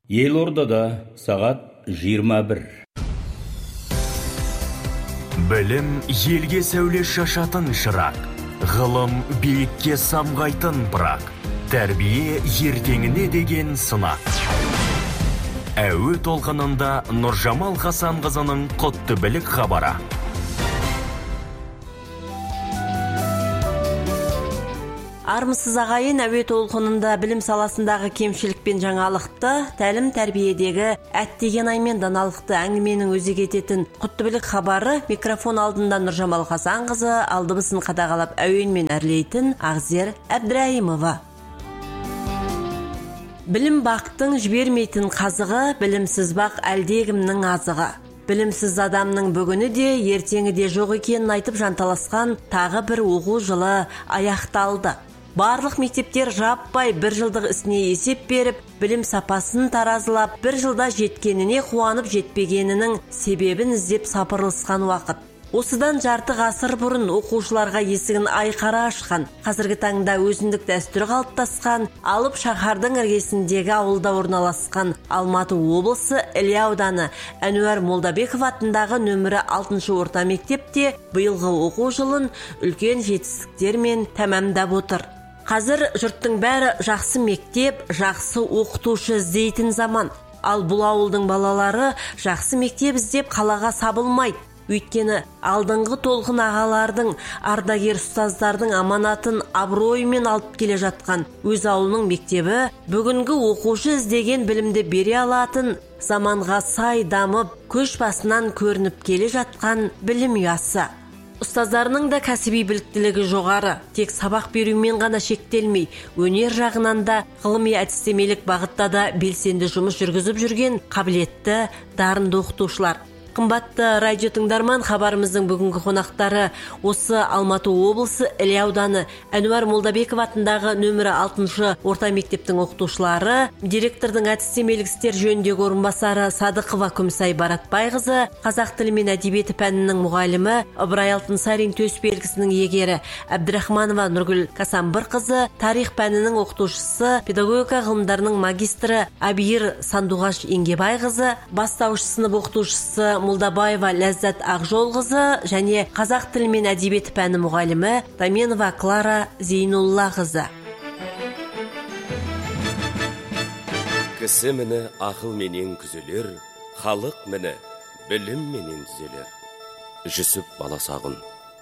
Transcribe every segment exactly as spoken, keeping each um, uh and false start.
Елордада сағат жиырма бір. Білім елге сәуле шашатын шырақ, ғылым биікке самғайтын бұрақ, тәрбие ертеңіне деген сынақ. Әуе толқынында Нұржамал Хасанқызының құтты білік хабары. Армысыз ағайын, әуе толқынында білім саласындағы кемшілік пен жаңалықты, тәлім тәрбиедегі әттеген аймен даналықты әңгіменің өзек ететін құтты білік хабары. Микрофон алдында Нұржамал Хасанқызы, алдыбысын қадағалап әуенмен әрлейтін Ағзер Әбдірайымова. Білім бақтың жібермейтін қазығы, білімсіз бақ әлдегімнің азығы. Білімсіз адамның бүгіні де, ертеңі де жоқ екенін айтып жанталасқан тағы бір оқу жылы аяқталды. Барлық мектептер жаппай бір жылдық ісіне есеп беріп, білім сапасын таразылап, бір жылда жеткеніне қуанып, жетпегенінің себебін іздеп сапырылысқан уақыт. Осыдан жарты ғасыр бұрын оқушыларға есігін айқара ашқан, қазіргі таңда өзіндік дәстүр қалыптасқан, алып шаһардың іргесіндегі ауылда орналасқан Алматы облысы Іле ауданы Әнуар Молдабеков атындағы нөмірі алтыншы орта мектепте биылғы оқу жылын үлкен жетістіктермен тәмамдап отыр. Қазір жұрттың бәрі жақсы мектеп, жақсы оқытушы іздейтін заман. Ал бұл ауылдың балалары жақсы мектеп іздеп қалаға сабылмайды. Өйткені алдыңғы толқын ағалардың, ардагер ұстаздардың аманатын абыроймен алып келе жатқан өз ауылының мектебі бүгінгі оқушы іздеген білімді бере алатын, заманға сай дамып, көш басынан көрініп келе жатқан білім ұясы. Ұстаздарының да кәсіби біліктілігі жоғары, тек сабақ берумен ғана шектелмей, өнер жағынан да, ғылыми әдістемелік бағытта да белсенді жұмыс жүргізіп жүрген қабілетті, дарынды оқытушылар. Қымбатты радио тыңдарман, хабарымыздың бүгінгі қонақтары осы Алматы облысы Іле ауданы Әнуар Молдабеков атындағы нөмірі алтыншы орта мектептің оқытушылары, директордың әдістемелік істер жөніндегі орынбасары Садықова Күмісай Баратбайқызы, қазақ тілі мен әдебиеті пәнінің мұғалімі, Ыбырай Алтынсарин төс белгісінің иегері Әбдірахманова Нұргүл Касамбырқызы, тарих пәнінің оқытушысы, педагогика ғылымдарының магистрі Абир Сандуғаш Ингебайқызы, бастауыш сынып оқытушысы Молдабаева Ләззат Ақжолқызы және қазақ тілі мен әдебиеті пәні мұғалімі Таменова Клара Зейнуллақызы. Кісі міні ақыл менен күзелер, халық міні білім менен түзелер. Жүсіп Баласағұн.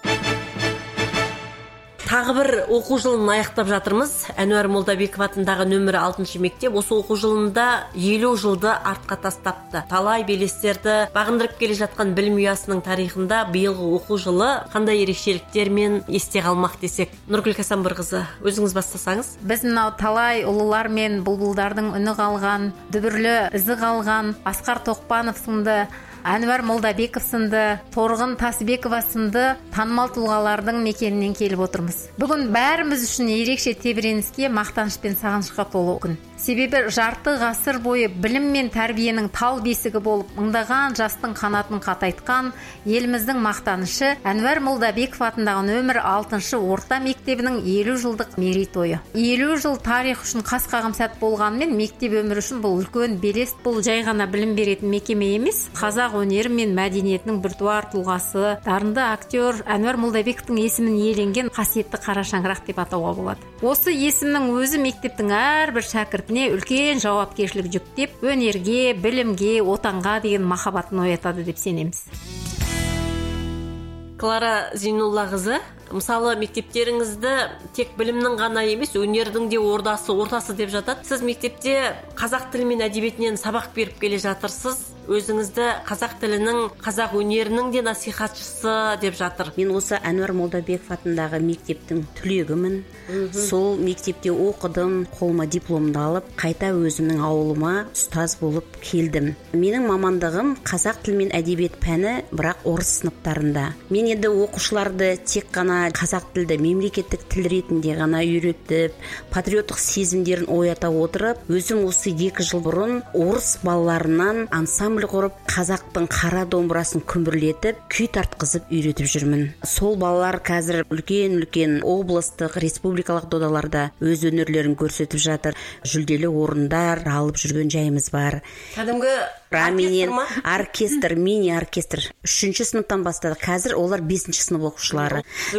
Тағы бір оқу жылын аяқтап жатырмыз. Әнуар Молдабеков атындағы нөмірі алтыншы мектеп осы оқу жылында елу жылды артқа тастапты. Талай белестерді бағындырып келе жатқан білім ұясының тарихында биылғы оқу жылы қандай ерекшеліктермен есте қалмақ десек. Нұргүл Касамбырқызы, өзіңіз бастасаңыз. Біз мынау талай ұлылар мен бұлбұлдардың үні қалған, дүбірлі ізі қалған Асқар Тоқпанов сынды, Әнуар Молдабеков сынды, Торғын Тасбекова сынды танымал тұлғалардың мекенінен келіп отырмыз. Бүгін бәріміз үшін ерекше тебіреніске, мақтаныш пен сағынышқа толы күн. Себебі жарты ғасыр бойы білім мен тәрбиенің тал бесігі болып, мыңдаған жастың қанатын қатайтқан еліміздің мақтанышы Әнуар Молдабеков атындағы нөмір алтыншы орта мектебінің елу жылдық мерейтойы. елу жыл тарих үшін қас қағым сәт болғанымен, мектеп өмірі үшін бұл үлкен белес. Бұл жай ғана білім беретін мекеме емес, қазақ өнері мен мәдениетінің біртуар тұлғасы, дарынды актер Әнуар Молдабековтың есімін иеленген қасиетті қара шаңырақ деп атауға болады. Осы есімнің өзі мектептің әрбір шәкіртіне үлкен жауапкершілік жүктеп, өнерге, білімге, отанға деген махаббатын оятады деп сенеміз. Клара Зейнуллақызы, мысалы мектептеріңізді тек білімнің ғана емес, өнердің де ордасы, ортасы деп жатады. Сіз мектепте қазақ тілі мен әдебиетінен сабақ беріп келе жатырсыз. Өзіңізді қазақ тілінің, қазақ өнерінің де насихатшысы деп жатыр. Мен осы Әнуар Молдабеков атындағы мектептің түлегімін. Сол мектепте оқыдым, қолыма дипломды алып, қайта өзімнің ауылыма ұстаз болып келдім. Менің мамандығым қазақ тілі мен әдебиет пәні, бірақ орыс сыныптарында. Мен енді оқушыларды тек қана қазақ тілді мемлекеттік тіл ретінде ғана үйретіп, патриоттық сезімдерін оята отырып, өзім осы екі жыл бұрын орыс балаларынан ансамбль ансамбль құрып, қазақтың қара домбырасын күмбірлетіп, күй тартқызып үйретіп жүрмін. Сол балалар қазір үлкен-үлкен облыстық, республикалық додаларда өз өнерлерін көрсетіп жатыр. Жүлделі орындар алып жүрген жайымыз бар. Кәдімгі оркестр ма? Оркестр, мини оркестр. Үшінші сыныптан бастады. Қазір олар бесінші сынып оқушылары.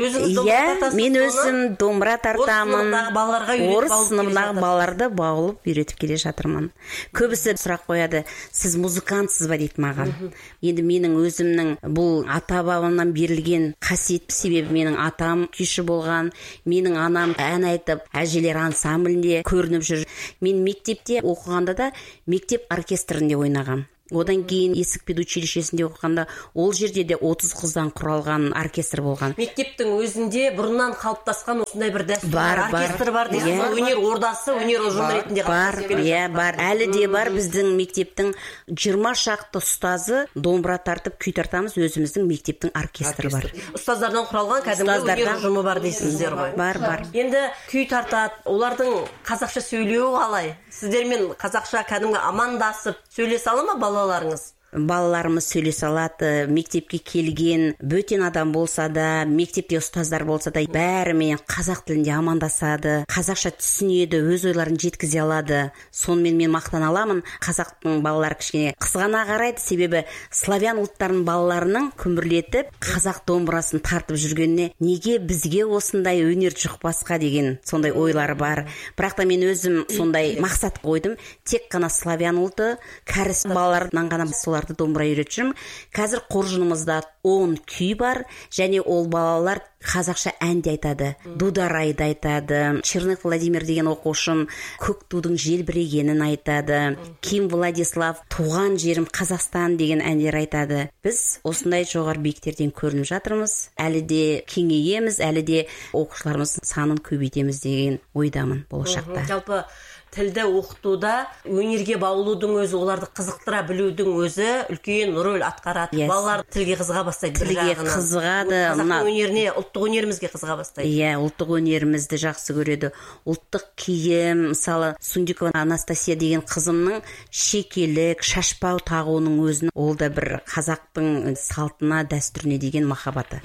Иә, мен өзім домбыра тартамын. Орыс сыныбындағы балаларды баулып үйретіп келе жатырмын. Көбісі сұрақ қояды, сіз музыкантсыз ба дейді маған. Енді менің өзімнің бұл ата-бабамнан берілген қасиет, себебі менің атам күйші болған, менің анам ән айтып, әжелер ансамблінде көрініп жүр. Мен мектепте оқығанда да мектеп оркестрінде ойнағам. Одан кейін Есік педучилищесінде оқығанда ол жерде де отыз қыздан құралған оркестр болған. Мектептің өзінде бұрыннан қалыптасқан осындай бір дәстүр бар, оркестр бар дейсіз, өнер ордасы, өнер ұжымы ретінде бар, иә, бар. Әлі де бар. Біздің мектептің жиырма шақты ұстазы домбыра тартып, күй тартамыз, өзіміздің мектептің оркестрі бар. Ұстаздардан құралған кәдімгі өнер ұжымы бар дейсіздер ғой. Бар, бар. Енді күй тартады, олардың қазақша сөйлеуі қалай? Сіздермен қазақша кәдімгі амандасып сөйлесе ала ма балаларыңыз? Балаларымыз сөйлесе алады. Мектепке келген бөтен адам болса да, мектепте ұстаздар болса да, бәрімен қазақ тілінде амандасады, қазақша түсінеді, өз ойларын жеткізе алады. Сонымен мен мақтан аламын. Қазақтың балалары кішкене қызғана қарайды, себебі славян ұлттарының балаларының күмбірлетіп қазақ домбырасын тартып жүргеніне неге бізге осындай өнер жұқпасқа деген сондай ойлары бар. Бірақ та мен өзім сондай мақсат қойдым, тек қана славян ұлты, кәріс балаларынан ғана солар домбыра үйретіп жүрмін. Қазір қоржынымызда он күй бар, және ол балалар қазақша әнде айтады, дударайды айтады. Черных Владимир деген оқушым көк тудың желбірегенін айтады. Ким Владислав туған жерім Қазақстан деген әндер айтады. Біз осындай жоғары биіктерден көрініп жатырмыз. Әлі де кеңейеміз, әлі де оқушыларымыз санын көбейтеміз деген ойдамын болашақта. Жалпы тілді оқытуда өнерге баулудың өзі, оларды қызықтыра білудің өзі үлкен рөл атқарады. Yes. Балалар тілге қызыға бастайды. Тілге қызығады. Қазақ өнеріне, ұлттық өнерімізге қызыға бастайды. Иә, ұлттық өнерімізді жақсы көреді. Ұлттық киім, мысалы, Сундикова Анастасия деген қызымның шекелік, шашпау тағуының өзін, ол да бір қазақтың салтына, дәстүріне деген махаббаты.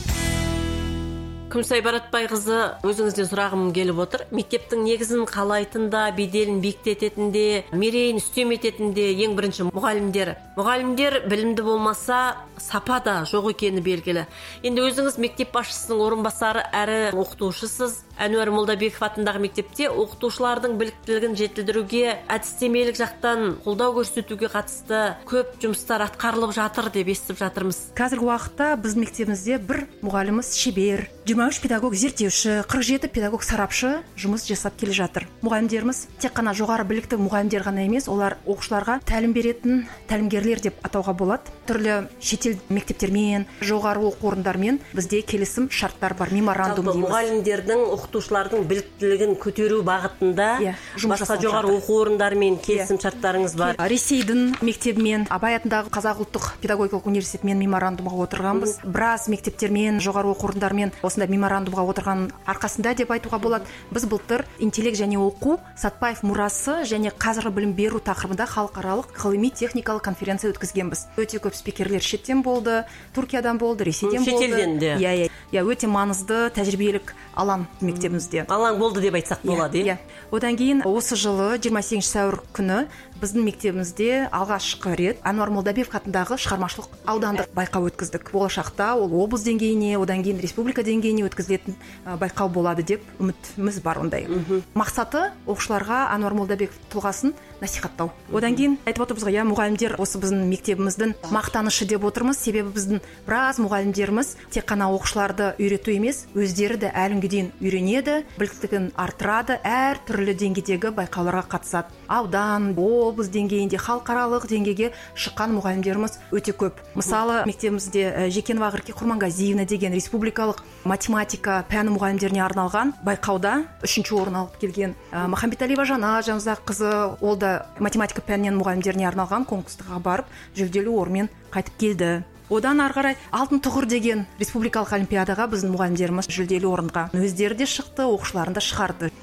Күмсай Баратбайқызы, өзіңізден сұрағым келіп отыр. Мектептің негізін қалайтында, беделін биіктететінде, мерейін үстем ететінде ең бірінші мұғалімдер. Мұғалімдер білімді болмаса, сапа да жоқ екені белгілі. Енді өзіңіз мектеп басшысының орынбасары әрі оқытушысыз. Әнуар Молдабеков атындағы мектепте оқытушылардың біліктілігін жетілдіруге, әдістемелік жақтан қолдау көрсетуге қатысты көп жұмыстар атқарылып жатыр деп естіп жатырмыз. Қазіргі уақытта біз мектебімізде бір мұғаліміміз шебер, жиырма үш педагог зерттеуші, қырық жеті педагог сарапшы жұмыс жасап келе жатыр. Мұғалімдеріміз тек қана жоғары білікті мұғалімдер ғана емес, олар оқушыларға тәлім беретін тәлімгерлер деп атауға болады. Түрлі шетел мектептермен, жоғары оқу орындармен бізде келісім шарттар бар, меморандум дейміз. Мұғалімдердің, оқытушылардың біліктілігін көтеру бағытында yeah, басқа жоғары оқу орындарымен келісім yeah. шарттарыңыз бар. Ресейдің мектебімен, Абай атындағы Қазақ ұлттық педагогикалық университетімен меморандумға отырғанбыз. Біраз мектептермен, жоғары оқу орындармен осындай меморандумға отырған арқасында деп айтуға болады. Біз былтыр интеллект және оқу, Сатпаев мұрасы және қазіргі білім беру тақырыбында халықаралық ғылыми техникалық конференция өткізгенбіз. Өте көп спикерлер шеттен болды, Түркиядан болды, Ресейден болды. Шетелден де. Иә, иә, өте маңызды тәжірибелік алаң мектебімізде. Алаң болды деп айтсақ болады, иә. Одан кейін осы жылы жиырма сегізінші сәуір күні біздің мектебімізде алғашқы рет Әнуар Молдабеков атындағы шығармашылық аудандық байқау өткіздік. Болашақта ол облыс деңгейіне, одан кейін республика деңгейіне өткізілетін байқау болады деп үмітіміз бар ондай. Мақсаты оқушыларға Әнуар Молдабеков тұлғасын насихаттау. Одан кейін айтып отырмыз ғой, мұғалімдер осы біздің мектебіміздің мақтанышы деп отырмыз, себебі біздің біраз мұғалімдеріміз тек қана оқушыларды үйрету емес, өздері де әлі күнге дейін үйренеді, біліктілігін арттырады, әр түрлі деңгейдегі байқауларға қатысады. Аудан, облыс деңгейінде, халықаралық деңгейге шыққан мұғалімдеріміз өте көп. Мысалы, мектебімізде Жекенова Ақерке Құрманғазиевна деген республикалық математика пәні мұғалімдеріне арналған байқауда үшінші орын алып келген. Махамбеталиева Жана Жанұзаққызы, ол да математика пәнінен мұғалімдеріне арналған конкурсқа барып, жүлделі орынмен қайтып келді. Одан ары қарай алтын тұғыр деген республикалық олимпиадаға біздің мұғалімдеріміз жүлделі орынға өздері де шықты, оқушыларын да шығарды.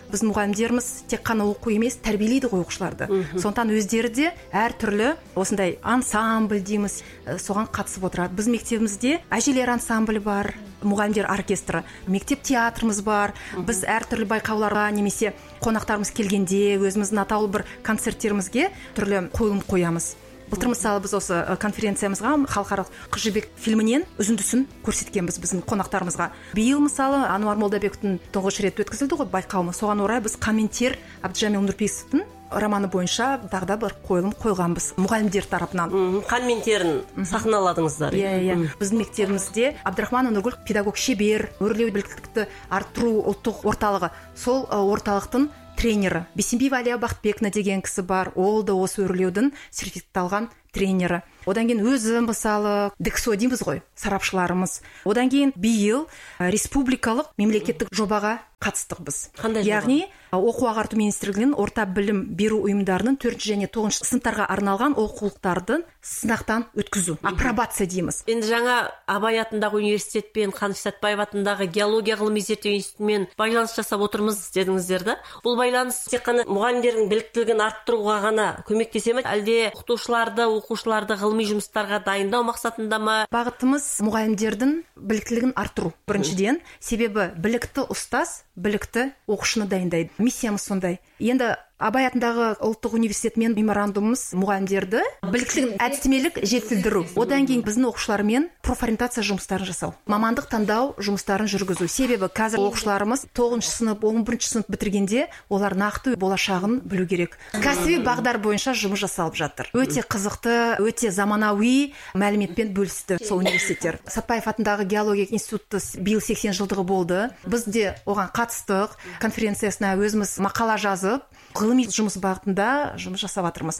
біз мұғалімдеріміз тек қана оқу емес, тәрбиелейді ғой оқушыларды. Сондықтан өздері де әртүрлі осындай ансамбль дейміз, соған қатысып отырады. Біз мектебімізде әжелер ансамблі бар, мұғалімдер оркестрі, мектеп театрымыз бар. Біз әртүрлі байқауларға немесе қонақтарымыз келгенде өзіміздің атаулы бір концерттерімізге түрлі қойылым қоямыз. Былтыр мысалы біз осы конференциямызға халықаралық Қыз жібек фильмінен үзіндісін көрсеткенбіз біздің қонақтарымызға. Биыл мысалы Ануар Молдабековтің тұңғыш рет өткізілді ғой байқауы. Соған орай біз комментер Абдыжамил Нұрпейісовтің романы бойынша тағы да бір қойылым қойғанбыз мұғалімдер тарапынан. Комментерін сахналадыңыздар. Иә, иә. Біздің мектебімізде Абдрахман Нұргүл педагог шебер, өрлеу біліктілікті арттыру ұлттық орталығы. Сол орталықтың тренері Бесенбиева Алия Бақытбековна деген кісі бар. Ол да осы өрлеудің сертификатталған тренері. Одан кейін өзім мысалы дексо дейміз ғой, сарапшыларымыз. Одан кейін биыл республикалық мемлекеттік жобаға қатыстық біз. Қандай жоба? Яғни оқу ағарту министрлігінің орта білім беру ұйымдарының төртінші және тоғызыншы сыныптарға арналған оқулықтардың сынақтан өткізу, апробация дейміз. Енді жаңа Абай атындағы университетпен Қаныш Сәтпаев атындағы геология ғылыми зерттеу институтымен байланыс жасап отырмыз дедіңіздер да. Бұл байланыс тек қана мұғалімдердің біліктілігін арттыруға ғана көмектесе ме, әлде оқытушыларды, оқушыларды ғылыми жұмыстарға дайындау мақсатында ма? Бағытымыз мұғалімдердің біліктілігін арттыру. Біріншіден, себебі білікті ұстаз білікті оқушыны дайындайды. Миссиямыз сондай. Енді Абай атындағы ұлттық университетмен меморандумымыз мұғалімдерді біліктілігін әдістемелік жетілдіру. Одан кейін біздің оқушылармен профориентация жұмыстарын жасау, мамандық таңдау жұмыстарын жүргізу. Себебі қазір оқушыларымыз тоғызыншы сынып, он бірінші сынып бітіргенде олар нақты болашағын білу керек. Кәсіби бағдар бойынша жұмыс жасалып жатыр. Өте қызықты, өте заманауи мәліметпен бөлісті сол университеттер. Сәтпаев атындағы геология институты биыл сексен жылдығы болды. Біз де оған қатыстық, конференциясына өзіміз мақала жазып, ғылыми жұмыс бағытында жұмыс жасап жатырмыз.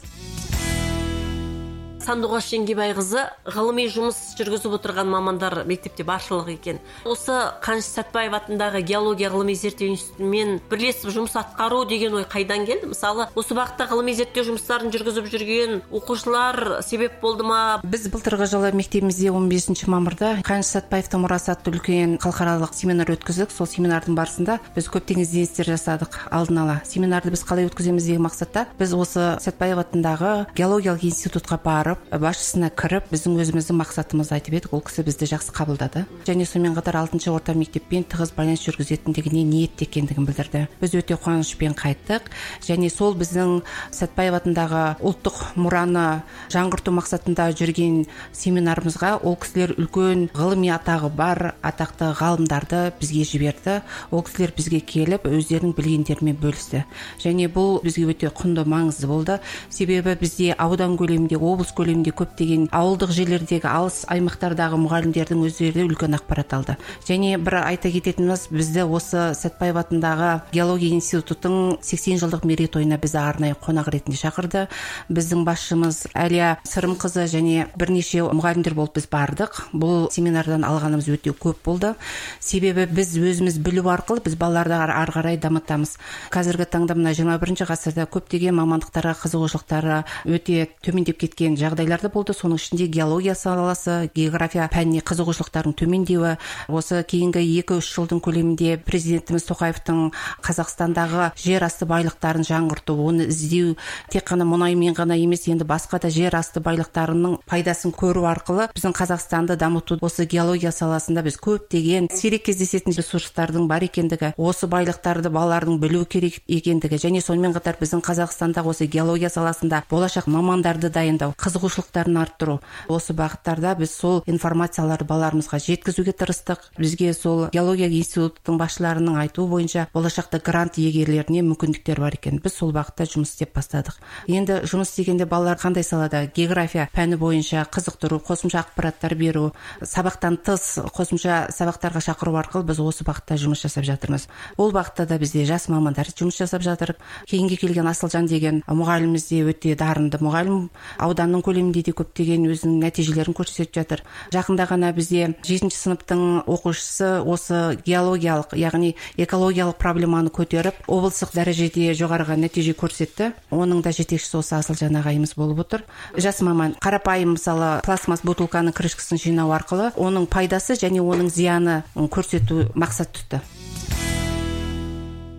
Сандуғаш Жеңгебайқызы ғылыми жұмыс жүргізіп отырған мамандар мектепте баршылық екен. Осы Қаныш Сәтпаев атындағы геология ғылыми зерттеу институтымен бірлесіп жұмыс атқару деген ой қайдан келді? Мысалы, осы бағытта ғылыми зерттеу жұмыстарын жүргізіп жүрген оқушылар себеп болды ма? Біз былтырғы жылы мектебімізде он бесінші мамырда Қаныш Сәтпаевтың мұрасы атты үлкен халықаралық семинар өткіздік. Сол семинардың барысында біз көптеген ізденістер жасадық алдын ала. Семинарды біз қалай өткіземіз деген мақсатта біз осы Сәтпаев атындағы геологиялық институтқа барып, басшысына кіріп, біздің өзіміздің мақсатымызды айтып едік. Ол кісі бізді жақсы қабылдады. Және сонымен қатар алтыншы орта мектеппен тығыз байланыс жүргізетіндігіне ниетті екендігін білдірді. Біз өте қуанышпен қайттық. Және сол біздің Сәтпаев атындағы ұлттық мұраны жаңғырту мақсатында жүрген семинарымызға ол кісілер үлкен ғылыми атағы бар атақты ғалымдарды бізге жіберді. Ол кісілер бізге келіп, өздерінің білгендерімен бөлісті. Және бұл бізге өте құнды, маңызды болды. Себебі бізде аудан көлемінде, облыс көлемінде көптеген ауылдық жерлердегі алыс аймақтардағы мұғалімдердің өздері үлкен ақпарат алды. Және бір айта кететініміз, бізді осы Сәтпаев атындағы геология институтының сексен жылдық мерейтойына бізді арнайы қонақ ретінде шақырды. Біздің басшымыз Әлия Сырымқызы және бірнеше мұғалімдер болып біз бардық. Бұл семинардан алғанымыз өте көп болды. Себебі біз өзіміз білу арқылы біз балаларды ары қарай дамытамыз. Қазіргі таңда мына жиырма бірінші ғасырда көптеген мамандықтарға қызығушылықтары өте төмендеп кеткен жағдайларды болды. Соның ішінде геология саласы, география пәніне қызығушылықтардың төмендеуі. Осы кейінгі екі үш жылдың көлемінде президентіміз Тоқаевтың Қазақстандағы жер асты байлықтарын жаңғырту, оны іздеу, тек қана мұнаймен ғана емес, енді басқа да жер асты байлықтарының пайдасын көру арқылы біздің Қазақстанды дамыту. Осы геология саласында біз көптеген сирек кездесетін ресурстардың бар екендігі, осы байлықтарды балалардың білу керек екендігі, және сонымен қатар біздің Қазақстанда осы геология саласында болашақ мамандарды дайындау, қызығушылықтарын арттыру. Осы бағыттарда біз сол информацияларды балаларымызға жеткізуге тырыстық. Бізге сол геология институтының басшыларының айтуы бойынша болашақта грант иегерлеріне мүмкіндіктер бар екен. Біз сол бағытта жұмыс істеп бастадық. Енді жұмыс істегенде балалар қандай салада? География пәні бойынша қызықтыру, қосымша ақпараттар беру, сабақтан тыс қосымша сабақтарға шақыру арқылы біз осы бағытта жұмыс жасап жатырмыз. Ол бағытта да бізде жас мамандар жұмыс жасап жатыр. Кейінге келген Асылжан деген мұғаліміміз де өте дарынды мұғалім, ауданның көлемінде де көптеген өзінің нәтижелерін көрсетіп жатыр. Жақында ғана бізде жетінші сыныптың оқушысы осы геологиялық, яғни экологиялық проблеманы көтеріп, облыстық дәрежеде жоғарғы нәтиже көрсетті. Оның да жетекшісі осы Асылжан ағайымыз болып отыр. Жас маман қарапайым мысалы пластмас бутылканың крышкасын жинау арқылы оның пайдасы және оның зияны көрсету мақсат тұтты.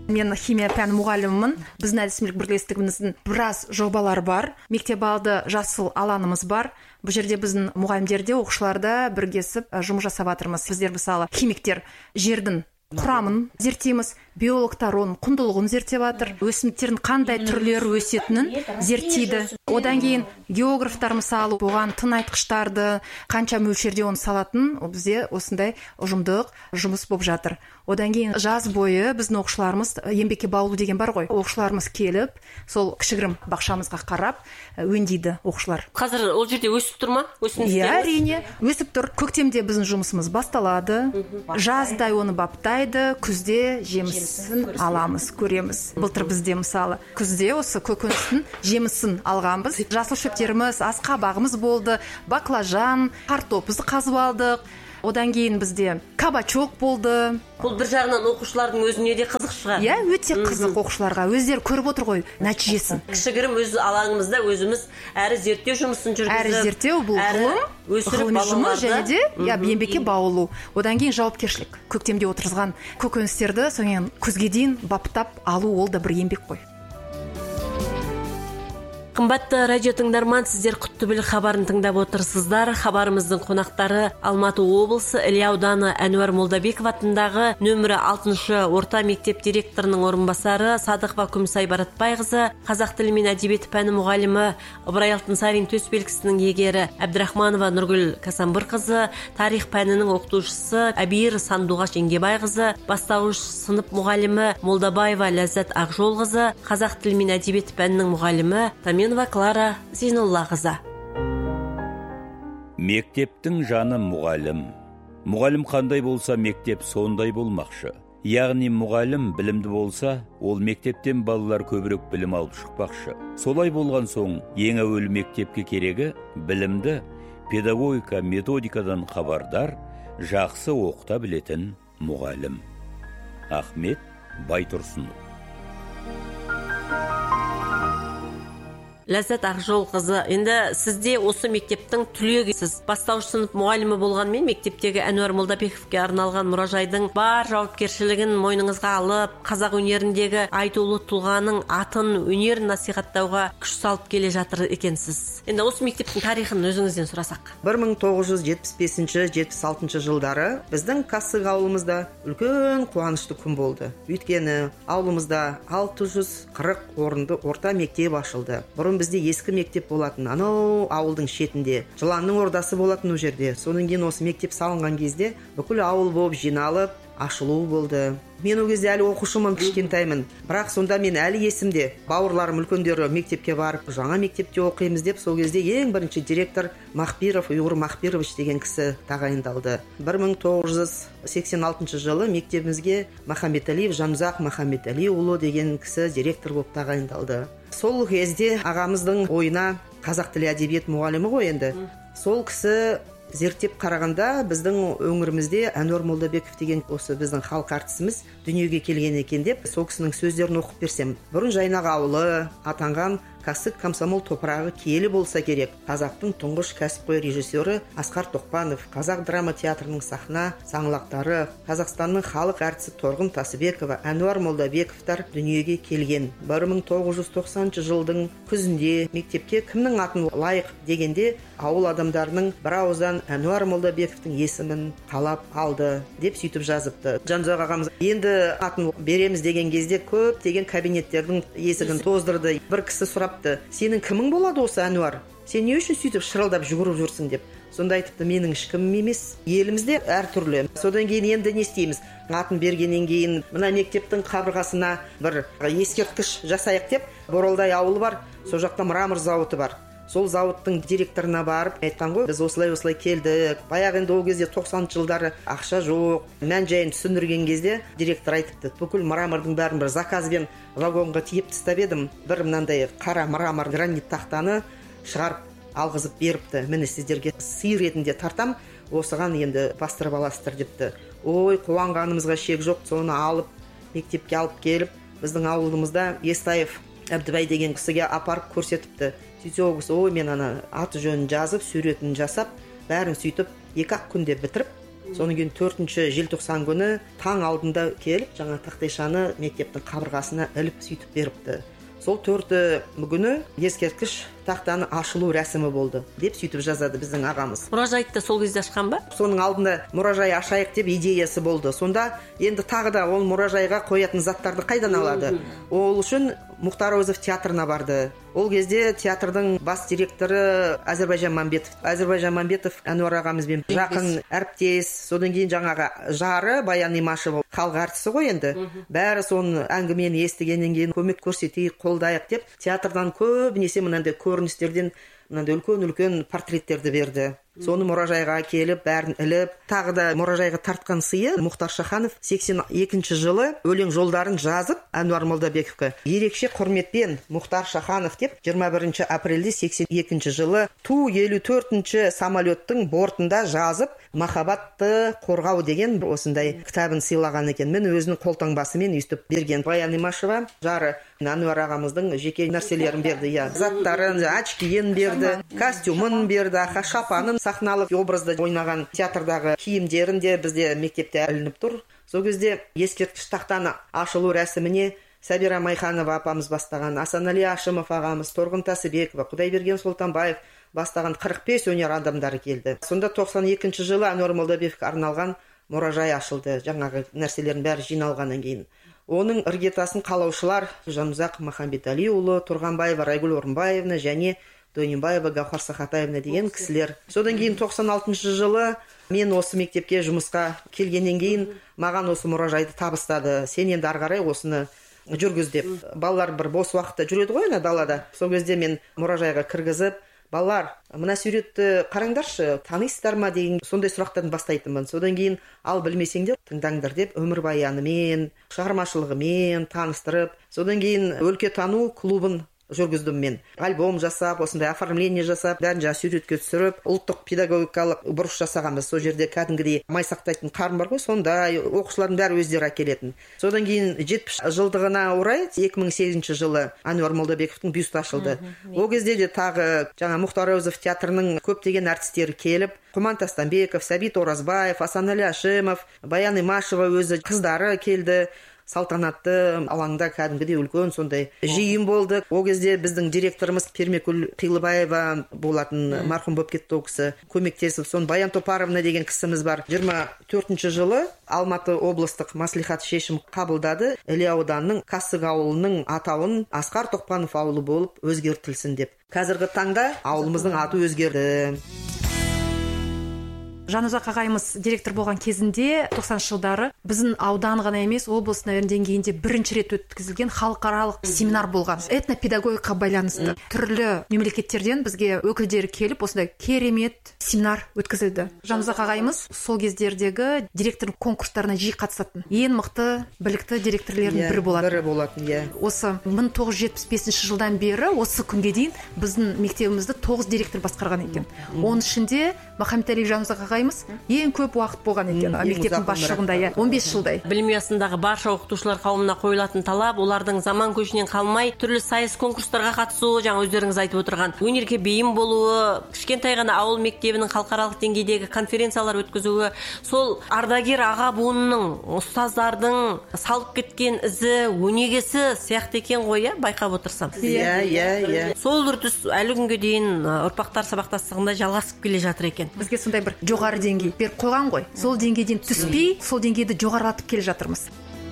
Мен химия пәні мұғалімімін. Біздің әдістемелік бірлестігіміздің біраз жобалар бар. Мектеп алды жасыл аланымыз бар. Бұл жерде біздің мұғалімдерде, оқушыларда біргесіп жұмыс жасап жатырмыз. Біздер мысалы химиктер жердің құрамын зерттейміз, биологтар оның құндылығын зерттеп жатыр, өсімдіктердің қандай түрлері өсетінін зерттейді. Одан кейін географтар мысалы оған тыңайтқыштарды қанша мөлшерде оны салатын, бізде осындай ұжымдық жұмыс болып жатыр. Одан кейін жаз бойы біздің оқушыларымыз еңбекке баулу деген бар ғой. Оқушыларымыз келіп, сол кішігірім бақшамызға қарап өңдейді оқушылар. Қазір ол жерде өсіп тұр ма? Иә, әрине, өсіп тұр. Көктемде біздің жұмысымыз басталады. Жаздай оны баптайды, күзде жемісін аламыз, көреміз. Былтыр бізде мысалы күзде осы көкөністің жемісін алғанбыз. Жасыл шөптеріміз, асқабағымыз болды, баклажан, картопымызды қазып алдық. Одан кейін бізде кабачок болды. Бұл бір жағынан оқушылардың өзіне де қызық шығар. Иә, өте қызық оқушыларға. Өздері көріп отыр ғой нәтижесін. Кішігірім өз алаңымызда өзіміз әрі зерттеу жұмысын жүргізіп, әрі зерттеу бұл ғылым, ғылыми жұмыс және де иә еңбекке баулу. Одан кейін жауапкершілік. Көктемде отырғызған көкөністерді соңын күзге дейін баптап алу ол да бір еңбек қой. Қымбатты радио тыңдарман, сіздер құтты біл хабарын тыңдап отырсыздар. Хабарымыздың қонақтары Алматы облысы Іле ауданы Әнуар Молдабеков атындағы нөмірі алтыншы орта мектеп директорының орынбасары Садықова Күмісай Баратбайқызы, қазақ тілі мен әдебиеті пәні мұғалімі Ыбырай Алтынсарин төсбелгісінің егері Әбдірахманова Нұргүл Касамбырқызы, тарих пәнінің оқытушысы Әбир Сандуғаш Еңгебайқызы, бастауыш сынып мұғалімі Молдабаева Ләззат Ақжолқызы, қазақ тілі мен әдебиеті пәнінің мұғалімі Тамен Клара Зейнуллақызы. Мектептің жаны мұғалім. Мұғалім қандай болса, мектеп сондай болмақшы. Яғни мұғалім білімді болса, ол мектептен балалар көбірек білім алып шықпақшы. Солай болған соң, ең әуелі мектепке керегі білімді, педагогика, методикадан хабардар, жақсы оқыта білетін мұғалім. Ахмет Байтұрсынов. Ләззат Ақжолқызы, енді сізде осы мектептің түлегісіз. Бастауыш сынып мұғалімі болғанмен мектептегі Әнуар Молдабековке арналған мұражайдың бар жауапкершілігін мойныңызға алып, қазақ өнеріндегі айтулы тұлғаның атын, өнерін насихаттауға күш салып келе жатыр екенсіз. Енді осы мектептің тарихын өзіңізден сұрасақ. бір мың тоғыз жүз жетпіс бесінші жетпіс алтыншы жылдары біздің Қасық ауылымызда үлкен қуанышты күн болды. Өйткені ауылымызда алты жүз қырық орынды орта мектеп ашылды. Бұрын бізде ескі мектеп болатын, анау ауылдың шетінде жыланның ордасы болатын ол жерде. Содан кейін осы мектеп салынған кезде бүкіл ауыл болып жиналып ашылу болды. Мен ол кезде әлі оқушымын, кішкентаймын, бірақ сонда мен әлі есімде. Бауырларым үлкендері мектепке барып, жаңа мектепте оқимыз деп, сол кезде ең бірінші директор Махпиров Уйғур Махпирович деген кісі тағайындалды. бір мың тоғыз жүз сексен алтыншы жылы мектебімізге Махамбеталиев Жанұзақ Махамбеталиұлы деген кісі директор болып тағайындалды. Сол кезде ағамыздың ойына қазақ тілі әдебиет мұғалімі ғой енді. Сол кісі зерттеп қарағанда біздің өңірімізде Әнуар Молдабеков деген осы біздің халық әртісіміз дүниеге келген екен деп, сол кісінің сөздерін оқып берсем. Бұрын Жайнақ ауылы атанған Қасық комсомол топырағы киелі болса керек. Қазақтың тұңғыш кәсіпқой режиссері Асқар Тоқпанов, қазақ драма театрының сахна саңлақтары, Қазақстанның халық әртісі Торғын Тасыбекова, Әнуар Молдабековтар дүниеге келген. бір мың тоғыз жүз тоқсаныншы жылдың күзінде мектепке кімнің атын лайық дегенде ауыл адамдарының бір ауыздан Әнуар Молдабековтың есімін қалап алды деп сөйтіп жазыпты. Жанұзақ ағамыз енді атын береміз деген кезде көптеген кабинеттердің есігін тоздырды. Бір кісі сұрапты: сенің кімің болады осы Әнуар? Сен не үшін сөйтіп шырылдап жүгіріп жүрсің деп. Сонда айтыпты: менің ешкімім емес. Елімізде әртүрлі. Содан кейін енді не істейміз? Атын бергеннен кейін мына мектептің қабырғасына бір ескерткіш жасайық деп, Боралдай ауылы бар, сол жақта мрамор зауыты бар. Сол зауыттың директорына барып айтқан ғой, біз осылай-осылай келдік. Баяғы енді ол кезде тоқсаныншы жылдары ақша жоқ. Мән жайын түсіндірген кезде директор айтыпты: бүкіл мрамордың бәрін бір заказбен вагонға тиеп тастап едім. Бір мынандай қара мрамор гранит тақтаны шығарып алғызып беріпті. Міне сіздерге сый ретінде тартам, осыған енді бастырып аласыздар депті. Ой, қуанғанымызға шек жоқ. Соны алып мектепке алып келіп, біздің ауылымызда Естаев Әбдібай деген кісіге апарып көрсетіпті. Сөйтсе ол кісі: ой, мен ана аты жөнін жазып, суретін жасап, бәрін сөйтіп екі-ақ күнде бітіріп, Содан кейін төртінші желтоқсан күні таң алдында келіп жаңа тақтайшаны мектептің қабырғасына іліп сөйтіп беріпті. Сол төрті күні ескерткіш тақтаны ашылу рәсімі болды деп сөйтіп жазады біздің ағамыз. Мұражайды сол кезде ашқан ба? Соның алдында мұражай ашайық деп идеясы болды. Сонда енді тағы да ол мұражайға қоятын заттарды қайдан алады? Ол үшін Мұхтар Әуезов театрына барды. Ол кезде театрдың бас директоры Әзірбайжан Мамбетов. Әзірбайжан Мамбетов Әнуар ағамызбен жақын әріптес. Содан кейін жаңағы жары Баян Имашева халық әртісі ғой енді. Бәрі соны әңгімені естігеннен кейін көмек көрсетейік, қолдайық деп театрдан көбінесе мынандай көріністерден мынандай үлкен-үлкен портреттерді берді. Соны мұражайға келіп, бәрін іліп, тағы да мұражайға тартқан сыйы Мұхтар Шаханов сексен екінші жылы өлең жолдарын жазып Әнуар Молдабековқа ерекше құрметпен Мұхтар Шаханов деп жиырма бірінші апрельде сексен екінші жылы Ту елу төртінші самолеттің бортында жазып махаббатты қорғау деген осындай кітабын сыйлаған екен. Мен өзінің қолтаңбасымен өйстіп берген. Баян Имашева жары Әнуар ағамыздың жеке нәрселерін берді, я заттарын, очкиін берді, костюмын берді, шапанын, сахналық образда ойнаған театрдағы киімдерін де бізде мектепте ілініп тұр. Сол кезде ескерткіш тақтаны ашылу рәсіміне Сәбира Майханова апамыз бастаған, Асанали Ашимов ағамыз, Торғын Тасыбекова, Құдайберген Сұлтанбаев бастаған қырық бес өнер адамдары келді. Сонда тоқсан екінші жылы Әнуар Молдабековке арналған мұражай ашылды. Жаңағы нәрселердің бәрі жиналғаннан кейін. Оның іргетасын қалаушылар Жанұзақ Махамбеталиұлы, Тұрғанбаева Райгүл Орынбаевна және Дөненбаева Гаухар Сахатаевна деген кісілер. Содан кейін тоқсан алтыншы жылы мен осы мектепке жұмысқа келгеннен кейін маған осы мұражайды табыстады. Сен енді ары қарай осыны жүргіз деп. Балалар бір бос уақытта жүреді ғой далада. Сол кезде мен мұражайға кіргізіп, балалар, мына суретті қараңдаршы, танисыздар ма деген сондай сұрақтан бастайтынмын. Содан кейін ал білмесеңдер тыңдаңдар деп өмірбаянымен, шығармашылығымен таныстырып, содан кейін өлкетану клубын жүргіздім мен. Альбом жасап, осындай оформление жасап, бәрін жаңа суретке түсіріп, ұлттық педагогикалық бұрыш жасағанбыз. Сол жерде кәдімгідей май сақтайтын қарын бар ғой, сондай оқушылардың бәрі өздері әкелетін. Содан кейін жетпіс жылдығына орай екі мың сегізінші жылы Әнуар Молдабековтың бюсті ашылды. Ол кезде де тағы жаңа Мұхтар Әуезов театрының көптеген әртістері келіп, Құман Тастанбеков, Сәбит Оразбаев, Асанали Ашимов, Баян Имашева өзі қыздары келді. Салтанатты алаңда кәдімгідей үлкен сондай жиын болды. Ол кезде біздің директорымыз Пермекүл Қилыбаева болатын, марқұм болып кетті ол кісі, көмектесіп. Сон Баян Топаровна деген кісіміз бар. жиырма төртінші жылы Алматы облыстық маслихат шешім қабылдады. Іле ауданының Қасық ауылының атауын Асқар Тоқпанов ауылы болып өзгертілсін деп. Қазіргі таңда ауылымыздың аты өзгерді. Жанұзақ ағайымыз директор болған кезінде тоқсаныншы жылдары біздің аудан ғана емес, облыс деңгейінде бірінші рет өткізілген халықаралық семинар болған. Этнопедагогика байланысты. Түрлі мемлекеттерден бізге өкілдері келіп, осындай керемет семинар өткізілді. Жанұзақ ағайымыз сол кездердегі директор конкурстарына жиі қатысатын. Ең мықты, білікті директорлердің бірі болатын. Бірі болатын, иә. Осы мың тоғыз жүз жетпіс бесінші жылдан бері осы күнге дейін біздің мектебімізді тоғыз директор басқарған екен. Оның ішінде Махамбетәли Жанұзақ ағайымыз ең көп уақыт болған екен мектептің басшылығында, иә, он бес жылдай. Білім ұясындағы барша оқытушылар қауымына қойылатын талап, олардың заман көшінен қалмай түрлі сайыс конкурстарға қатысуы, жаңа өздеріңіз айтып отырған, өнерге бейім болуы, кішкентай ғана ауыл мектебінің халықаралық деңгейдегі конференциялар өткізуі, сол ардагер аға буынның, ұстаздардың салып кеткен ізі, өнегесі сияқты екен ғой, иә, байқап отырсам. Иә, иә, иә. Сол үрдіс әлі күнге дейін ұрпақтар сабақтастығында жалғасып келе жатыр екен. Бізге сондай бір жоғары деңгей беріп қойған ғой. Сол деңгейден түспей, сол деңгейді жоғарылатып келе жатырмыз.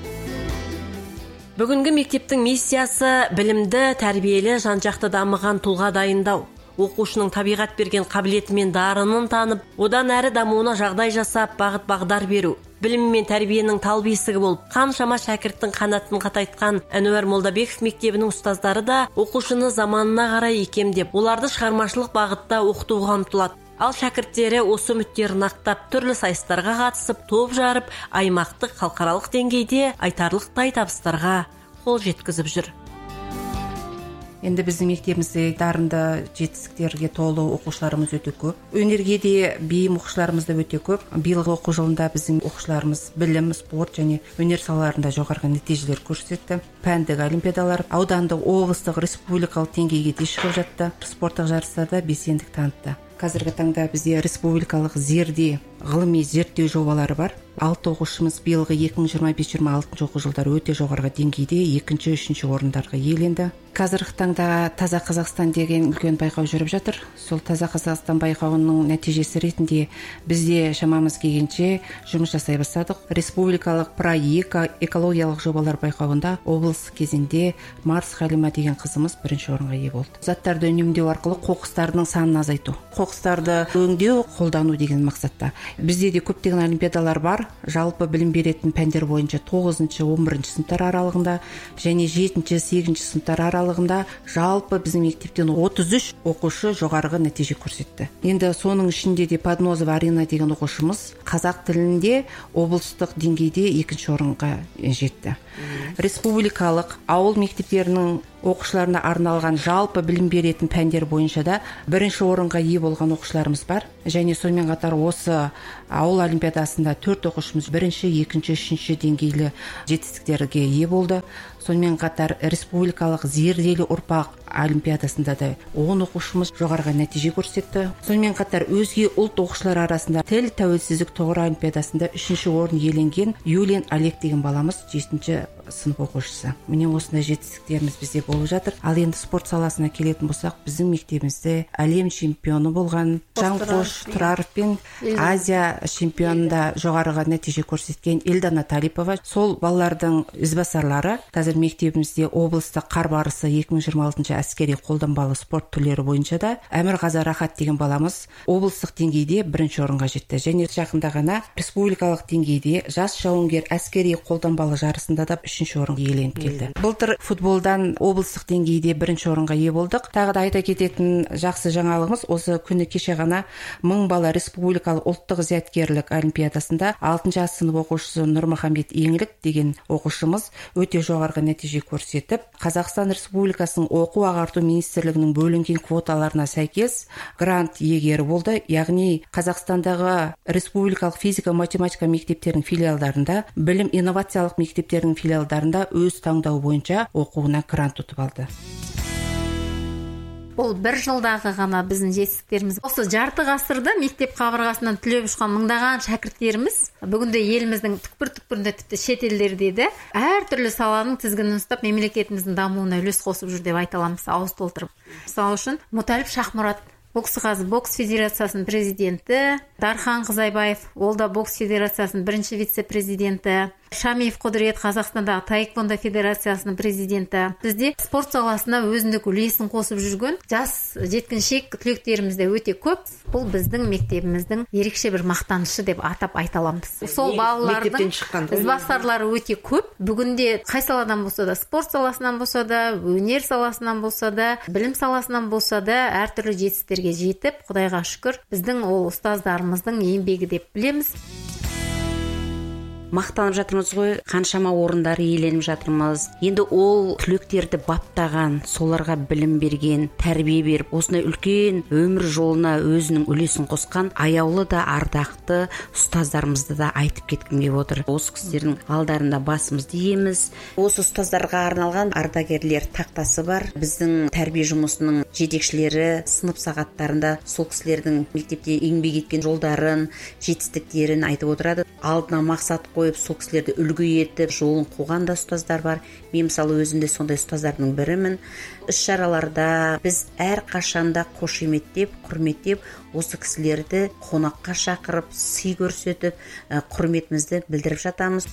Бүгінгі мектептің миссиясы білімді, тәрбиелі, жан-жақты дамыған тұлға дайындау. Оқушының табиғат берген қабілеті мен дарынын танып, одан әрі дамуына жағдай жасап, бағыт-бағдар беру. Білім мен тәрбиенің тал бесігі болып, қаншама шәкірттің қанатын қатайтқан Әнуар Молдабеков мектебінің ұстаздары да оқушыны заманына қарай икемдеп, оларды шығармашылық бағытта оқытуға ұмтылады. Ал шәкірттері осы үміттерін ақтап, түрлі сайыстарға қатысып, топ жарып, аймақтық, халықаралық деңгейде айтарлықтай табыстарға қол жеткізіп жүр. Енді біздің мектебімізде дарынды, жетістіктерге толы оқушыларымыз өте көп. Өнерге де бейім оқушыларымыз да өте көп. Биылғы оқу жылында біздің оқушыларымыз білім, спорт және өнер салаларында жоғарғы нәтижелер көрсетті. Пәндік олимпиадалар, аудандық, облыстық, республикалық деңгейге де шығып жатты. Спорттық жарыстарда белсенділік танытты. Қазіргі таңда бізде республикалық зерде ғылыми зерттеу жобалары бар. Алты оқушымыз биылғы екі мың жиырма бес жиырма алтыншы оқу жылдары өте жоғарғы деңгейде екінші, үшінші орындарға иеленді. Қазіргі таңда Таза Қазақстан деген үлкен байқау жүріп жатыр. Сол Таза Қазақстан байқауының нәтижесі ретінде бізде шамамыз келгенше жұмыс жасай бастадық. Республикалық проэко экологиялық жобалар байқауында облыс кезінде Марс Халима деген қызымыз бірінші орынға ие болды. Заттарды үнемдеу арқылы қоқыстардың санын азайту, қоқыстарды өңдеу, қолдану деген мақсатта. Бізде де көптеген олимпиадалар бар. Жалпы білім беретін пәндер бойынша тоғызыншы он бірінші сыныптар аралығында және жетінші сегізінші сыныптар аралығында жалпы біздің мектептен отыз үш оқушы жоғарғы нәтиже көрсетті. Енді соның ішінде де Поднозова Арина деген оқушымыз қазақ тілінде облыстық деңгейде екінші орынға жетті. Республикалық ауыл мектептерінің оқушыларына арналған жалпы білім беретін пәндер бойынша да бірінші орынға ие болған оқушыларымыз бар. Және сонымен қатар осы ауыл олимпиадасында төрт оқушымыз бірінші, екінші, үшінші деңгейлі жетістіктерге ие болды. Сонымен қатар республикалық зерделі ұрпақ олимпиадасында да он оқушымыз жоғарғы нәтиже көрсетті. Сонымен қатар өзге ұлт оқушылар арасында тіл тәуелсіздік тұғыры олимпиадасында үшінші орын иеленген Юлин Олег деген баламыз жетінші сынып оқушысы. Міне осындай жетістіктеріміз бізде болып жатыр. Ал енді спорт саласына келетін болсақ, біздің мектебімізде әлем чемпионы болған Жанқош Тұраров пен Азия чемпионында жоғарғы нәтиже көрсеткен Эльдана Талипова, сол балалардың ізбасарлары. Қазір мектебімізде облыстық қар барысы екі мың жиырма алтыншы әскери қолданбалы спорт түрлері бойынша да Әмірғазы Рахат деген баламыз облыстық деңгейде бірінші орынға жетті. Және жақында ғана республикалық деңгейде жас жауынгер әскери қолданбалы жарысында да үшінші орынға иеленіп келді. Былтыр футболдан облыстық деңгейде бірінші орынға ие болдық. Тағы да айта кететін жақсы жаңалығымыз, осы күні кеше ғана мың бала республикалық ұлттық зияткерлік олимпиадасында алтыншы сынып оқушысы Нұрмахамбет Еңлік деген оқушымыз өте жоғарғы нәтиже көрсетіп, Қазақстан Республикасының оқу ағарту министрлігінің бөлінген квоталарына сәйкес грант иегері болды. Яғни Қазақстандағы республикалық физика математика мектептерінің филиалдарында, білім инновациялық мектептерінің филиалдарында өз таңдауы бойынша оқуына грант ұтып алды. Ол бір жылдағы ғана біздің жетістіктеріміз. Осы жарты ғасырда мектеп қабырғасынан түлеп ұшқан мыңдаған шәкірттеріміз бүгінде еліміздің түкпір-түкпірінде, тіпті шет елдерде де әртүрлі саланың тізгінін ұстап мемлекетіміздің дамуына үлес қосып жүр деп айта аламыз, ауыз толтырып. Мысалы үшін Мұталіп Шахмұрат, боксқазы бокс федерациясының президенті, Дархан Қызайбаев, ол да бокс федерациясының бірінші вице-президенті, Шамиев Құдірет, Қазақстандағы таэквондо федерациясының президенті. Бізде спорт саласына өзіндік үлесін қосып жүрген жас жеткіншек түлектерімізде өте көп. Бұл біздің мектебіміздің ерекше бір мақтанышы деп атап айта аламыз. Сол балалардың ізбасарлары өте көп. Бүгінде қай саладан болса да, спорт саласынан болса да, өнер саласынан болса да, білім саласынан болса да, әртүрлі жетістіктерге жетіп, Құдайға шүкір, біздің ол ұстаздарымыздың еңбегі деп білеміз. Мақтанып жатырмыз ғой, қаншама орындар иеленіп жатырмыз. Енді ол түлектерді баптаған, соларға білім берген, тәрбие беріп, осындай үлкен өмір жолына өзінің үлесін қосқан аяулы да ардақты ұстаздарымызды да айтып кеткім келіп отыр. Осы кісілердің алдарында басымызды иеміз. Осы ұстаздарға арналған ардагерлер тақтасы бар. Біздің тәрбие жұмысының жетекшілері сынып сағаттарында сол кісілердің мектепте еңбек еткен жолдарын, жетістіктерін айтып отырады. Алдына мақсат қойып, сол кісілерді үлгі етіп, жолын қуған да ұстаздар бар. Мен мысалы өзімде сондай ұстаздардың бірімін. Іс-шараларда біз әр қашанда қошеметтеп, құрметтеп, осы кісілерді қонаққа шақырып, сый көрсетіп, құрметімізді білдіріп жатамыз.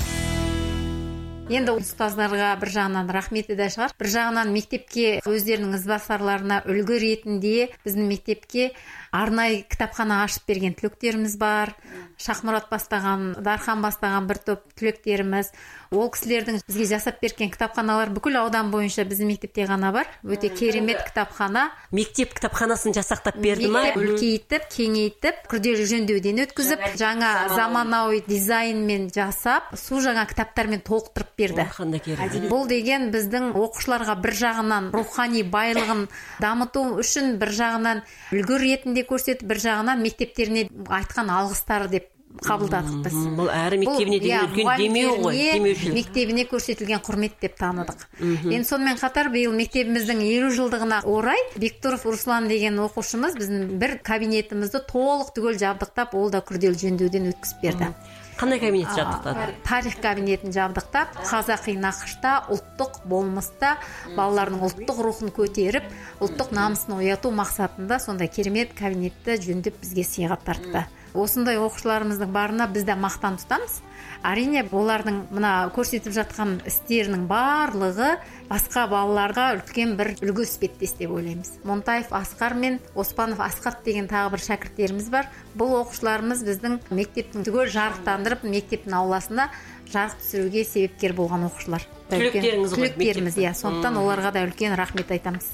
Енді ұстаздарға бір жағынан рахметі де шығар. Бір жағынан мектепке өздерінің ізбасарларына үлгі ретінде біздің мектепке арнайы кітапхана ашып берген түлектеріміз бар. Шахмұрат бастаған, Дархан бастаған бір топ түлектеріміз. Ол кісілердің бізге жасап берген кітапханалар бүкіл аудан бойынша біздің мектепте ғана бар. Өте керемет кітапхана. Мектеп кітапханасын жасақтап берді ма? Мектеп үлкейтіп, кеңейтіп, күрделі жөндеуден өткізіп, жаңа заманауи дизайнмен жасап, су жаңа кітаптармен толықтырып берді. Бұл деген біздің оқушыларға бір жағынан рухани байлығын дамыту үшін, бір жағынан үлгі ретінде көрсетіп, бір жағынан мектептеріне айтқан алғыстары деп қабылдадық біз. Бұл әрі мектебіне деген үлкен демеу ғой, демеушілік. Мектебіне көрсетілген құрмет деп таныдық. Енді сонымен қатар биыл мектебіміздің елу жылдығына орай Бектұров Руслан деген оқушымыз біздің бір кабинетімізді толық түгел жабдықтап, ол да күрделі жөндеуден өткізіп берді. Қандай кабинет жабдықтады? Тарих кабинетін жабдықтап, қазақи нақышта, ұлттық болмыста балалардың ұлттық рухын көтеріп, ұлттық намысын ояту мақсатында сондай керемет кабинетті жөндеп бізге сыйға тартты. Осындай оқушыларымыздың барына біз де мақтан тұтамыз. Әрине, олардың мына көрсетіп жатқан істерінің барлығы басқа балаларға үлкен бір үлгі іспеттес деп ойлаймыз. Монтаев Асқар мен Оспанов Асқат деген тағы бір шәкірттеріміз бар. Бұл оқушыларымыз біздің мектептің түгел жарықтандырып, мектептің ауласында жарық түсіруге себепкер болған оқушылар. Түлектеріңіз ғой, Түлектеріміз, иә. Сондықтан оларға да үлкен рахмет айтамыз.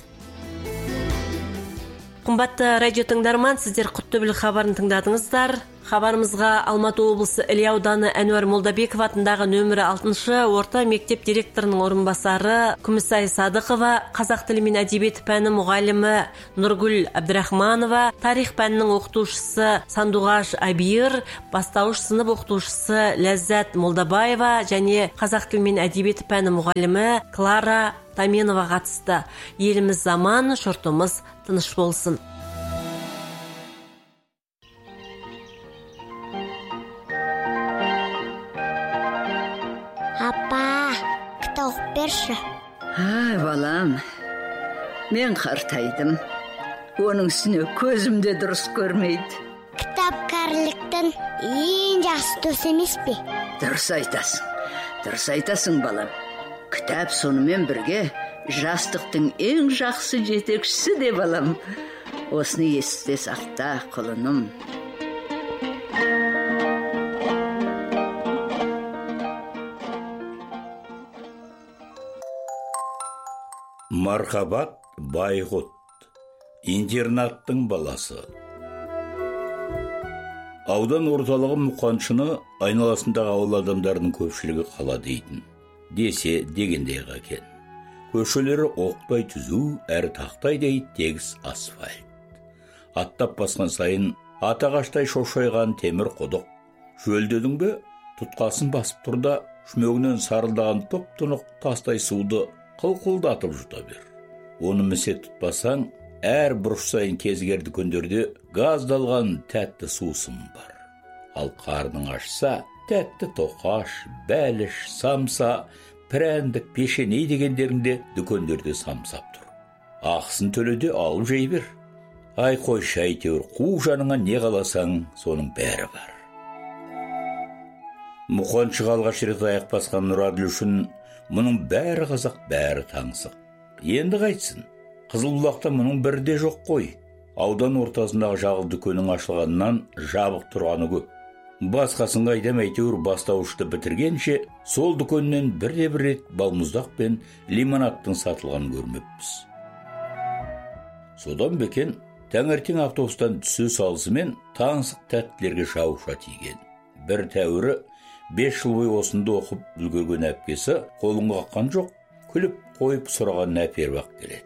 Қымбатты радио тыңдарман, сіздер Құттөбел хабарын тыңдадыңыздар. Хабарымызға Алматы облысы Іле ауданы Әнуар Молдабеков атындағы нөмірі алтыншы орта мектеп директорының орынбасары Күмісай Садықова, қазақ тілі мен әдебиеті пәні мұғалімі Нұргүл Әбдірахманова, тарих пәнінің оқытушысы Сандуғаш Абир, бастауыш сынып оқытушысы Ләззат Молдабаева және қазақ тілі мен әдебиеті пәні мұғалімі Клара Таменова қатысты. Еліміз заман, жұртымыз тыныш болсын. Апа, кітап оқып берші. Ай, балам, мен қартайдым. Оның үстіне көзімде дұрыс көрмейді. Кітап кәріліктің ең жақсы досы емес пе? Дұрыс айтасың, дұрыс айтасың, балам. Кітап сонымен бірге жастықтың ең жақсы жетекшісі де, балам. Осыны есте сақта, құлыным. Мархабат Байғұт, интернаттың баласы. Аудан орталығы Мұқаншыны айналасындағы ауыл адамдарының көпшілігі қала дейтін. Десе дегендей екен. Көшелері оқтай түзу, әрі тақтайдай тегіс асфальт. Аттап басқан сайын атағаштай шошайған темір құдық. Жөлдедің бе, тұтқасын басып тұрда, шүмегінен сарылдаған топ-тұнық тастай суды қылқылдатып жұта бер. Оны місе тұтпасаң, әр бұрыш сайын кезгерді күндерде газдалған тәтті сусым бар. Ал қарның ашса, тәтті тоқаш, бәліш, самса, пірәндік, пешеней дегендерінде дүкендерде самсап тұр. Ақысын төледе алып жей бер. Ай қой шайтеуір, қу жаныңа не қаласаң, соның бәрі бар. Мұқаншыға алғаш рет аяқ басқан Нұраділ үшін мұның бәрі қазақ, бәрі таңсық. Енді қайтсын, Қызылбұлақта мұның бірі де жоқ қой. Аудан ортасындағы жағыл дүкенің ашылғаннан жабық тұрғаны көп. Басқасын қайдам әйтеуір бастауышты бітіргенше, сол дүкеннен бірде-бір рет балмұздақ пен лимонадтың сатылған көрмеппіз. Содан бекен таңертең автобустан түсе салысымен таңсық тәттілерге шауша тиген. Бір тәуірі бес жыл бойы осында оқып үлгерген әпкесі қолын қаққан жоқ, күліп қойып сұраған әперіп-ақ келеді.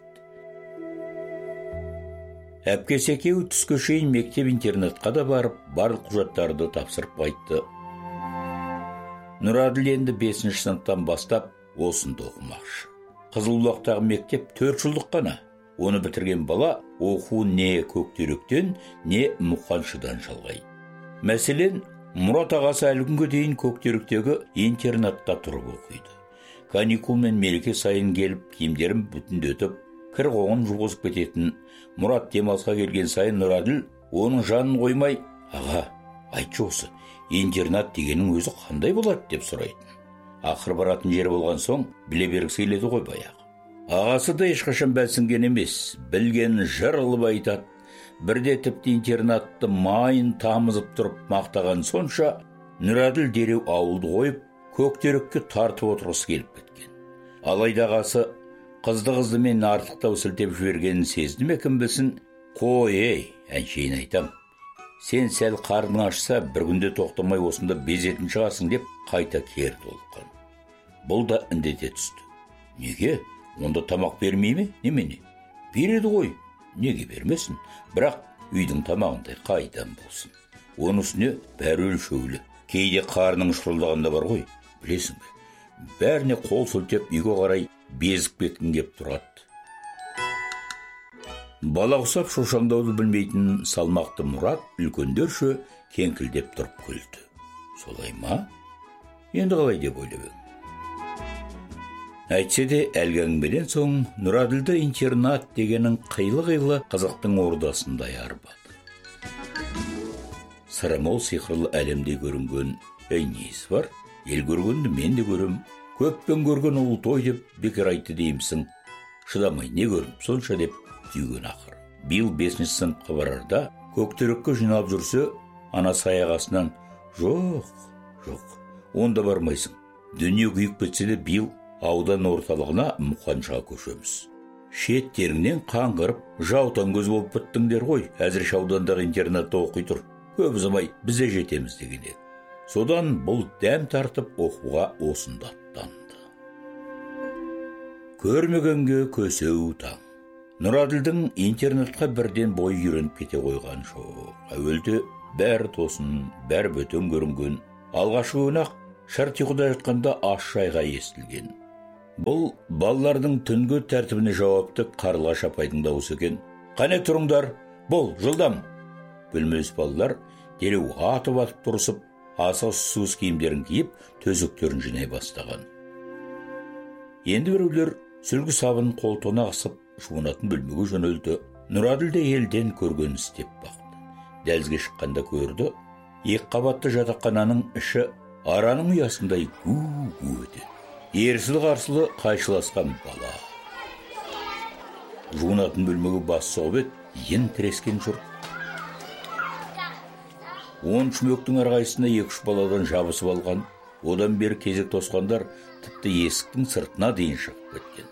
Әпкесі екеуі түске шейін мектеп-интернатқа да барып, барлық құжаттарды тапсырып қайтты. Нұраділ енді бесінші сыныптан бастап осында оқымақшы. Қызылбұлақтағы мектеп төрт жылдық қана. Оны бітірген бала оқу не Көктеректен, не Мұқаншыдан жалғайды. Мәселен, Мұрат ағасы әлі күнге дейін Көктеректегі интернатта тұрып оқиды. Каникул мен мереке сайын келіп, киімдерін бүтіндетіп, кір қоңын жуғызып кететін Мұрат демалысқа келген сайын Нұраділ оның жанын қоймай, аға, айтшы осы, интернат дегенің өзі қандай болады деп сұрайтын. Ақыр баратын жері болған соң біле бергісі келеді ғой баяғы. Ағасы да ешқашан бәлсінген емес, білген жыр қылып айтады. Бірде тіпті интернатты майын тамызып тұрып мақтаған сонша, Нұраділ дереу ауылды қойып, Көктерекке тартып отырғысы келіп кеткен. Алайда ағасы қызды-қызды мен артықтау сілтеп жібергенін сезді ме кім білсін? Қой, ей, әншейін айтам. Сен сәл қарның ашса, бір күнде тоқтамай осында безетін шығарсың деп қайта кері толыққан. Бұл да індете түсті. Неге? Онда тамақ бермей ме? Немене? Береді ғой. Неге бермесін? Бірақ үйдің тамағындай қайдан болсын. Оның үстіне бәрі өлшеулі. Кейде қарның шұрылдағанда бар ғой, білесің бе? Бәріне қол сілтеп үйге қарай безіп кеткің кеп тұрады. Бала құсап шошаңдауды білмейтін салмақты Мұрат үлкендерше кеңкілдеп тұрып күлді. Солай ма? Енді қалай деп ойлап едім. Әйтсе де әлгі әңгімеден соң Нұраділді интернат дегенің қилы-қилы қызықтың ордасындай арбады. Сыры мол сиқырлы әлемде көрінген әй несі бар? Ел көргенді мен де көрем. Көппен көрген ұлы той деп бекер айтты деймсің. Шыдамай не көрдім сонша деп түйген ақыр. Биыл бесінші сыныпқа барарда көктерекке жиналып жүрсе, анасы аяқ астынан жоқ, жоқ, онда бармайсың. Дүние күйіп кетсе де биыл аудан орталығына Мұқаншаға көшеміз. Шеттеріңнен қаңғырып, жаутан көз болып біттіңдер ғой, әзірше аудандағы интернатта оқи тұр. Көп ұзамай бізе жетеміз деген еді. Содан бұл дәм тартып оқуға осында аттанды. Көрмегенге көсеу таң. Нұраділдің интернатқа бірден бой үйреніп кете қойған жоқ. Әуелде бәрі тосын, бәрі бөтен көрінген. Алғашқы күні-ақ шарт ұйқыда жатқанда аш шайға естілген. Бұл балалардың түнгі тәртібіне жауапты Қарлығаш апайдың дауысы екен. Қане тұрыңдар, бол, жылдам. Бөлмелес балалар дереу атып-атып тұрысып, асығыс сүйіс киімдерін киіп, төсектерін жинай бастаған. Енді біреулер сүлгі сабын қолтығына қысып, жуынатын бөлмеге жөнелді. Нұраділ де елден көрген істеп бақты. Дәлізге шыққанда көрді, екі қабатты жатақхананың іші араның ұясындай гу-гу етеді. Ерсілі-қарсылы қайшыласқан бала. Жуынатын бөлмеге бас соғып еді, ен тірескен жұрт. Он шүмектің арғайсына екі-үш баладан жабысып алған, одан бері кезек тосқандар тіпті есіктің сыртына дейін шығып кеткен.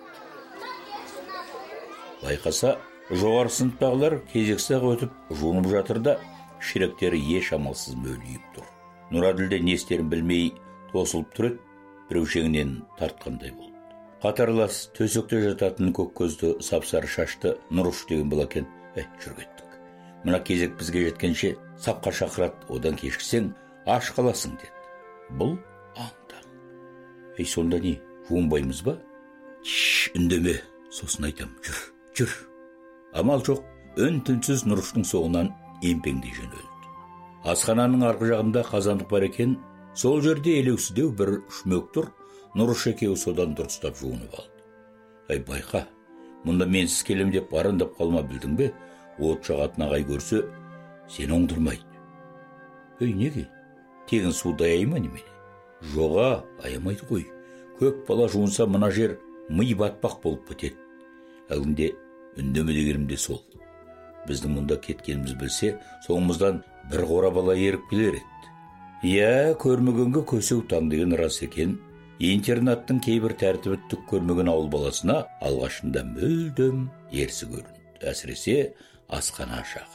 Байқаса, жоғары сыныптағылар кезексіз өтіп жуынып жатыр да, ширектері еш амалсыз мөлиіп тұр. Нұраділде не істерін білмей тосылып тұр еді, біреушеңінен тартқандай болды. Қатарлас төсекте жататын көк көзді сапсары шашты Нұрыш деген бала екен. Әй, жүр кеттік. Мына кезек бізге жеткенше сапқа шақырат, одан кешкісең аш қаласың деді. Бұл аңтаң. Ей, сонда не, жуынбаймыз ба? Шш, үндеме, сосын айтам, жүр, жүр. Амал жоқ, үн-түнсіз Нұрыштың соңынан емпеңдей жөнелді. Асхананың арғы жағында қазандық бар екен, сол жерде елеусіздеу бір шүмек тұр, Нұрыш екеуі содан дұрыстап жуынып алды. Ай, байқа, мұнда менсіз келем деп барындап қалма, білдің бе? От жағатын ағай көрсе, сен оңдырмайды. Ей, неге? Тегін суды аяй ма немене? Жоға, аямайды ғой. Көп бала жуынса мына жер мый батпақ болып бітеді. Әлгінде үндеме дегенімде сол. Біздің мұнда кеткеніміз білсе, соңымыздан бір қора бала еріп келер еді. Иә, көрмегенге көсеу таң деген рас екен. Интернаттың кейбір тәртібі түк көрмеген ауыл баласына алғашында мүлдем ерсі көрінді. Әсіресе асхана жағы.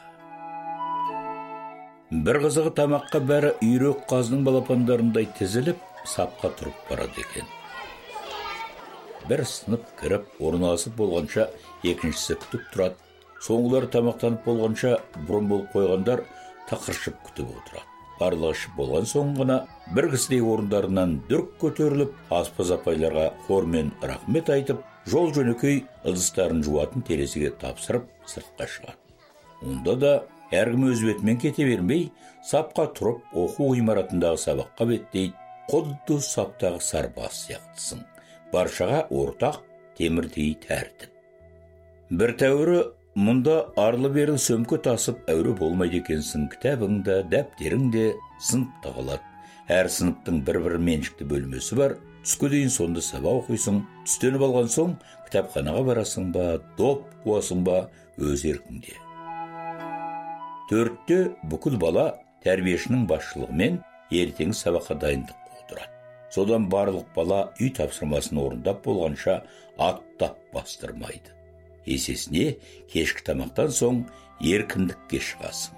Бір қызығы тамаққа бәрі үйрек қазының балапандарындай тізіліп, сапқа тұрып барады екен. Бір сынып кіріп, орналасып болғанша екіншісі күтіп тұрады. Соңғылар тамақтанып болғанша бұрын болып қойғандар тақыршып күтіп отырады. Барлығы ішіп болған соң ғана бір кісідей орындарынан дүрк көтеріліп, аспаз апайларға хормен рахмет айтып, жол жөнекей ыдыстарын жуатын терезеге тапсырып сыртқа шығады. Онда да әркім өз бетімен кете бермей, сапқа тұрып, оқу ғимаратындағы сабаққа беттейді. Құдды саптағы сарбаз сияқтысың. Баршаға ортақ темірдей тәртіп. Бір тәуірі мұнда арлы-берлі сөмке тасып әуре болмайды екенсің. Кітабың да, дәптерің де сыныпта қалады. Әр сыныптың бір-бір меншікті бөлмесі бар. Түске дейін сонда сабақ оқисың. Түстеніп алған соң кітапханаға барасың ба, доп қуасың ба, өз еркіңде. Төртте бүкіл бала тәрбиешінің басшылығымен ертең сабаққа дайындық отырады. Содан барлық бала үй тапсырмасын орындап болғанша аттап бастырмайды. Есесіне кешкі тамақтан соң еркіндікке шығасың.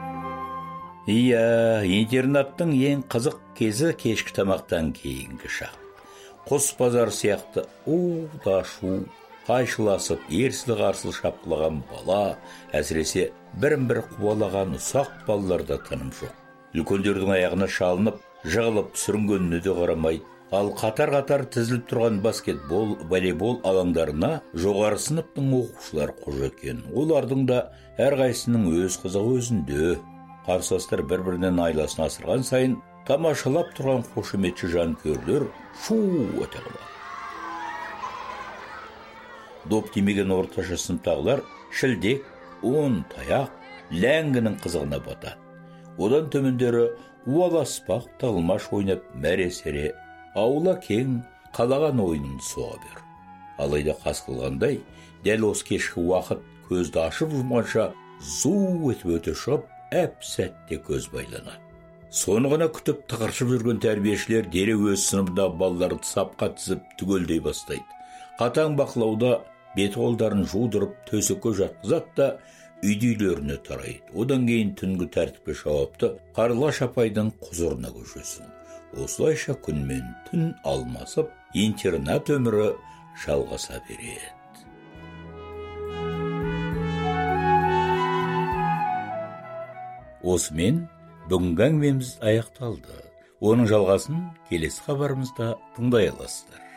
Иә, интернаттың ең қызық кезі кешкі тамақтан кейінгі шақ. Құс базар сияқты у-да шу, қайшыласып ерсілі қарсылы шапқылаған бала, әсіресе бірін-бір қуалаған ұсақ балаларда тыным жоқ. Үлкендердің аяғына шалынып, жығылып сүрінгеніне де қарамайды. Ал қатар-қатар тізіліп тұрған баскетбол, волейбол алаңдарына жоғары сыныптың оқушылар қожа екен. Олардың да әрқайсының өз қызығы өзінде. Қарсыластар бір-бірінен айласын асырған сайын тамашалап тұрған қошеметші жанкүйерлер шу өте қалады. Доп тимеген орташа сыныптағылар шілдек, он таяқ, ләңгінің қызығына батады. Одан төмендері уаласпақ, тығылмаш ойнап мәре-сере, аула кең, қалаған ойынын соға бер. Алайда қас қылғандай, дәл осы кешкі уақыт көзді ашып жұмғанша зу етіп өте шығып, әп сәтте көз байланады. Соны ғана күтіп тықыршып жүрген тәрбиешілер дереу өз сыныбында балаларды сапқа тізіп түгелдей бастайды. Қатаң бақылауда бет қолдарын жудырып төсекке жатқызады да үйді-үйлеріне тарайды. Одан кейін түнгі тәртіпке жауапты Қарлығаш апайдың құзырына көшесің. Осылайша күн мен түн алмасып, интернат өмірі жалғаса береді. Осымен бүгінгі әңгімеміз аяқталды. Оның жалғасын келесі хабарымызда тыңдай аласыздар.